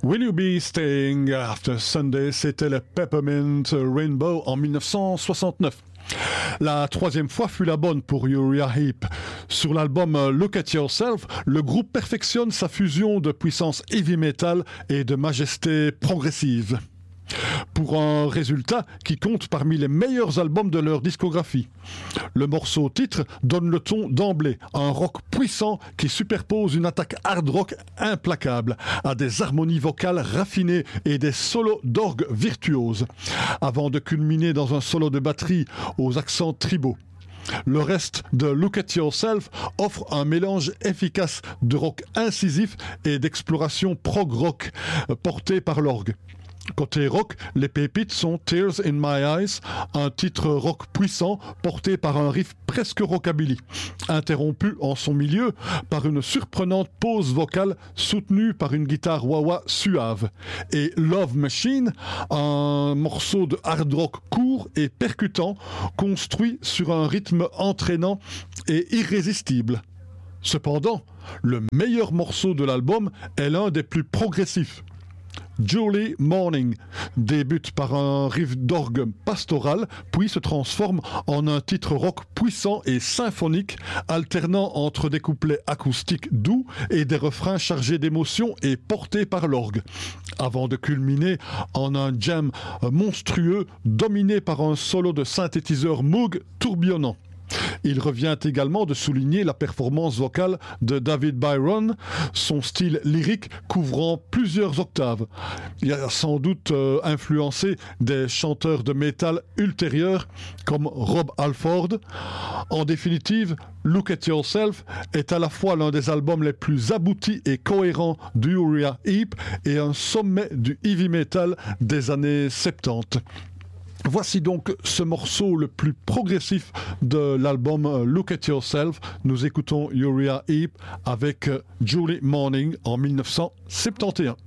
Will You Be Staying After Sunday, c'était le Peppermint Rainbow en 1969. La troisième fois fut la bonne pour Uriah Heep. Sur l'album Look at Yourself, le groupe perfectionne sa fusion de puissance heavy metal et de majesté progressive, pour un résultat qui compte parmi les meilleurs albums de leur discographie. Le morceau titre donne le ton d'emblée, un rock puissant qui superpose une attaque hard rock implacable à des harmonies vocales raffinées et des solos d'orgue virtuoses, avant de culminer dans un solo de batterie aux accents tribaux. Le reste de Look at Yourself offre un mélange efficace de rock incisif et d'exploration prog-rock porté par l'orgue. Côté rock, les pépites sont Tears in My Eyes, un titre rock puissant porté par un riff presque rockabilly, interrompu en son milieu par une surprenante pause vocale soutenue par une guitare wah-wah suave, et Love Machine, un morceau de hard rock court et percutant, construit sur un rythme entraînant et irrésistible. Cependant, le meilleur morceau de l'album est l'un des plus progressifs. Julie Morning débute par un riff d'orgue pastoral, puis se transforme en un titre rock puissant et symphonique, alternant entre des couplets acoustiques doux et des refrains chargés d'émotion et portés par l'orgue, avant de culminer en un jam monstrueux dominé par un solo de synthétiseur Moog tourbillonnant. Il revient également de souligner la performance vocale de David Byron, son style lyrique couvrant plusieurs octaves. Il a sans doute influencé des chanteurs de métal ultérieurs comme Rob Halford. En définitive, Look at Yourself est à la fois l'un des albums les plus aboutis et cohérents d'Uriah Heep et un sommet du heavy metal des années 70. Voici donc ce morceau le plus progressif de l'album Look at Yourself. Nous écoutons Uriah Heep avec Julie Morning en 1971.